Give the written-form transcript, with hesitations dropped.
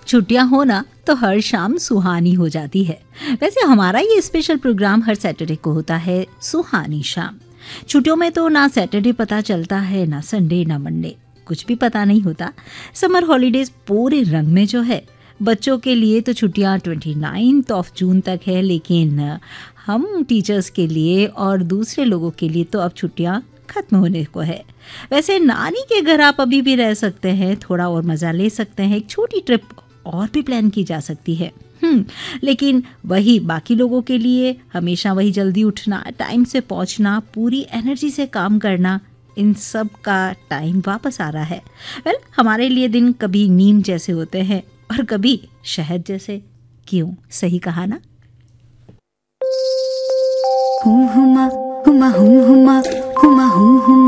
छुट्टियां हो ना तो हर शाम सुहानी हो जाती है। वैसे हमारा ये स्पेशल प्रोग्राम हर सैटरडे को होता है सुहानी शाम। छुट्टियों में तो ना सैटरडे पता चलता है, ना संडे, ना मंडे, कुछ भी पता नहीं होता। समर हॉलीडेज पूरे रंग में जो है। बच्चों के लिए तो छुट्टियां 29 जून तक है, लेकिन हम टीचर्स के लिए और दूसरे लोगों के लिए तो अब छुट्टियां खत्म होने को है। वैसे नानी के घर आप अभी भी रह सकते हैं, थोड़ा और मज़ा ले सकते हैं, एक छोटी ट्रिप और भी प्लान की जा सकती है। लेकिन वही बाकी लोगों के लिए हमेशा वही जल्दी उठना, टाइम से पहुंचना, पूरी एनर्जी से काम करना, इन सब का टाइम वापस आ रहा है। हमारे लिए दिन कभी नीम जैसे होते हैं और कभी शहद जैसे। क्यों, सही कहा ना? हुमा हुमा हुमा हुमा हुमा हुमा